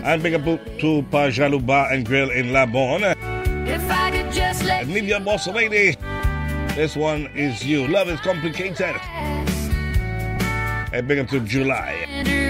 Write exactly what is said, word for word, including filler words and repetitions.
And big up to Pajaluba and Grill in Labon. If I could just let And leave your boss lady. This one is you. Love is complicated. And big up to July. you